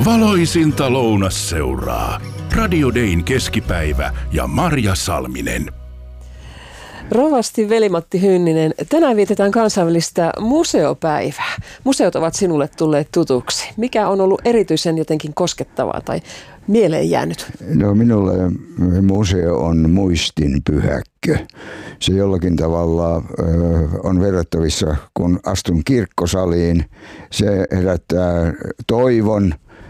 Valoisinta lounasseuraa. Radio Dayn keskipäivä ja Marja Salminen. Rovasti Veli-Matti Hynninen, tänään vietetään kansainvälistä museopäivää. Museot ovat sinulle tulleet tutuksi. Mikä on ollut erityisen jotenkin koskettavaa tai mieleen jäänyt? No, minulle museo on muistinpyhäkkö. Se jollakin tavalla on verrattavissa, kun astun kirkkosaliin. Se herättää toivon.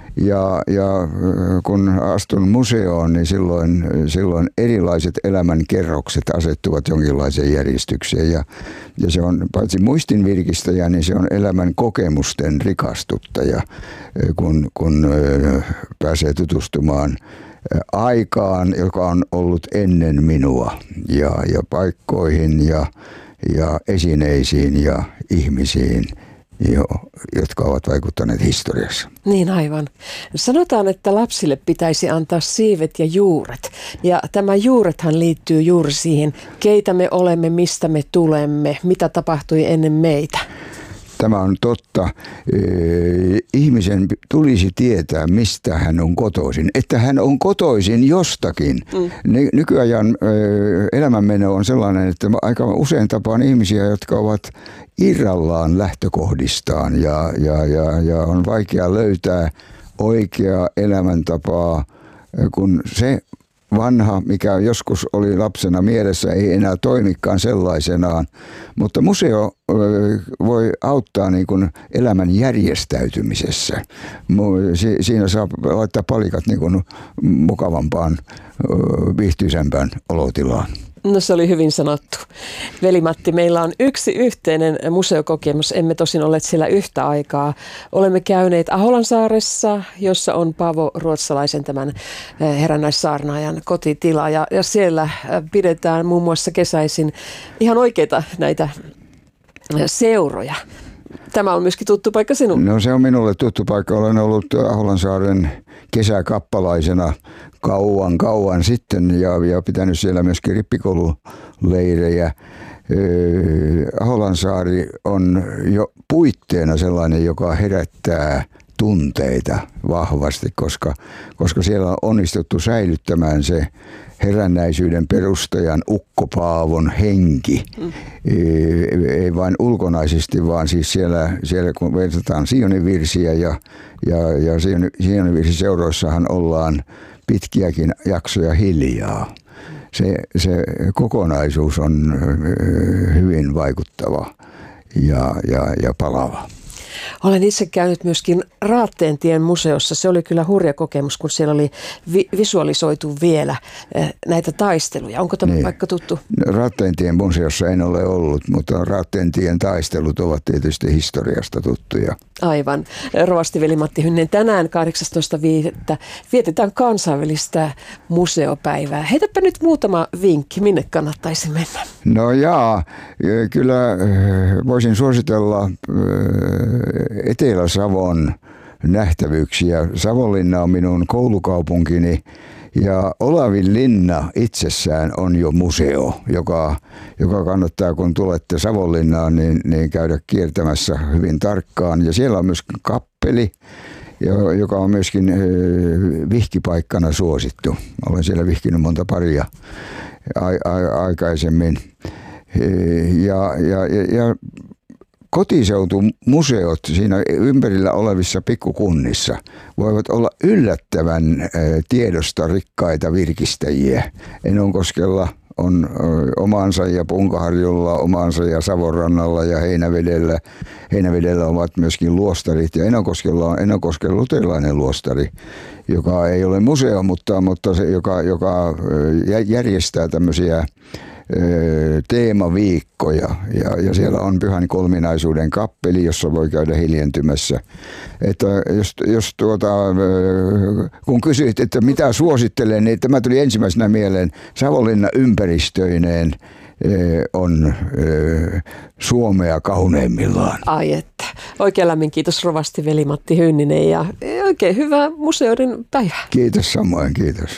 Ja kun astun museoon, niin silloin erilaiset elämän kerrokset asettuvat jonkinlaiseen järjestykseen. Ja se on paitsi muistin virkistäjä, niin se on elämän kokemusten rikastuttaja, kun pääsee tutustumaan aikaan, joka on ollut ennen minua, ja paikkoihin ja esineisiin ja ihmisiin, jotka ovat vaikuttaneet historiassa. Niin, aivan. Sanotaan, että lapsille pitäisi antaa siivet ja juuret. Ja tämä juurethan liittyy juuri siihen, keitä me olemme, mistä me tulemme, mitä tapahtui ennen meitä. Tämä on totta. Ihmisen tulisi tietää, mistä hän on kotoisin. Että hän on kotoisin jostakin. Nykyajan elämänmeno on sellainen, että aika usein tapaan ihmisiä, jotka ovat irrallaan lähtökohdistaan. Ja on vaikea löytää oikeaa elämäntapaa, kun se vanha, mikä joskus oli lapsena mielessä, ei enää toimikaan sellaisenaan. Mutta museo voi auttaa niin kuin elämän järjestäytymisessä. Siinä saa laittaa palikat niin kuin mukavampaan, viihtyisämpään olotilaan. No, se oli hyvin sanottu. Veli-Matti, meillä on yksi yhteinen museokokemus. Emme tosin ole siellä yhtä aikaa. Olemme käyneet Aholansaaressa, jossa on Paavo Ruotsalaisen, tämän herännäissaarnaajan kotitila. Ja siellä pidetään muun muassa kesäisin ihan oikeita näitä seuroja. Tämä on myöskin tuttu paikka sinulle. No, se on minulle tuttu paikka. Olen ollut Aholansaaren kesäkappalaisena kauan sitten ja pitänyt siellä myöskin rippikoululeirejä. Aholansaari on jo puitteena sellainen, joka herättää tunteita vahvasti, koska siellä on onnistuttu säilyttämään se herännäisyyden perustajan Ukko Paavon henki. Ei vain ulkonaisesti, vaan siis siellä kun vertataan Sionin virsiä ja Sionin virsiseuroissahan ollaan pitkiäkin jaksoja hiljaa. Se kokonaisuus on hyvin vaikuttava ja palava. Olen itse käynyt myöskin Raatteentien museossa. Se oli kyllä hurja kokemus, kun siellä oli visualisoitu vielä näitä taisteluja. Onko tämä paikka tuttu? No, Raatteentien museossa en ole ollut, mutta Raatteentien taistelut ovat tietysti historiasta tuttuja. Aivan. Rovasti Veli-Matti Hynninen, tänään 18.5. vietetään kansainvälistä museopäivää. Heitäpä nyt muutama vinkki, minne kannattaisi mennä. No kyllä voisin suositella Etelä-Savon nähtävyyksiä. Savonlinna on minun koulukaupunkini ja Olavinlinna itsessään on jo museo, joka kannattaa, kun tulette Savonlinnaan, niin käydä kiertämässä hyvin tarkkaan. Ja siellä on myös kappeli, joka on myöskin vihkipaikkana suosittu. Olen siellä vihkinyt monta paria aikaisemmin. Ja kotiseutumuseot siinä ympärillä olevissa pikkukunnissa voivat olla yllättävän tiedosta rikkaita virkistäjiä. Enonkoskella on omansa ja Punkaharjulla omansa ja Savonrannalla ja Heinävedellä. Heinävedellä ovat myöskin luostarit ja Enonkoskella on Enonkosken luterilainen luostari, joka ei ole museo, mutta se, joka järjestää tämmöisiä teemaviikkoja ja siellä on Pyhän Kolminaisuuden kappeli, jossa voi käydä hiljentymässä. Että jos kun kysyit, että mitä suosittelen, niin tämä tuli ensimmäisenä mieleen. Savonlinna ympäristöineen on Suomea kauneimmillaan. Ai että. Oikein lämmin kiitos Rovasti Veli-Matti Hynninen ja oikein hyvää museoiden päivää. Kiitos samoin, kiitos.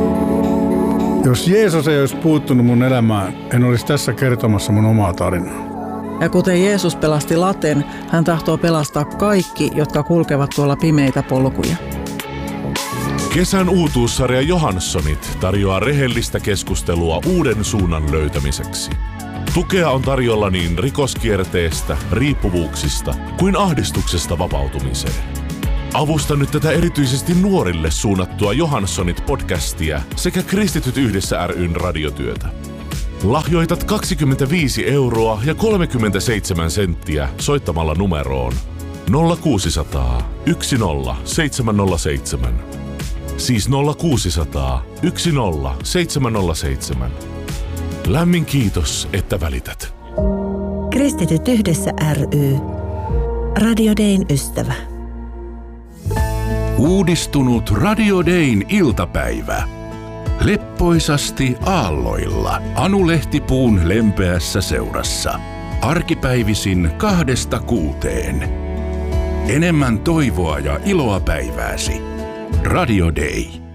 Jos Jeesus ei olisi puuttunut mun elämään, en olisi tässä kertomassa mun omaa tarinaa. Ja kuten Jeesus pelasti laten, hän tahtoo pelastaa kaikki, jotka kulkevat tuolla pimeitä polkuja. Kesän uutuussarja Johanssonit tarjoaa rehellistä keskustelua uuden suunnan löytämiseksi. Tukea on tarjolla niin rikoskierteestä, riippuvuuksista kuin ahdistuksesta vapautumiseen. Avusta nyt tätä erityisesti nuorille suunnattua Johanssonit-podcastia sekä Kristityt yhdessä ryn radiotyötä. Lahjoitat 25 € ja 37 senttiä soittamalla numeroon 0600 10 707. Siis 0600 10 707. Lämmin kiitos, että välität. Kristityt yhdessä ry. Radio Dayn ystävä. Uudistunut Radio Dayn iltapäivä. Leppoisasti aalloilla Anu Lehtipuun lempeässä seurassa. Arkipäivisin 2–6. Enemmän toivoa ja iloa päivääsi. Radio Day.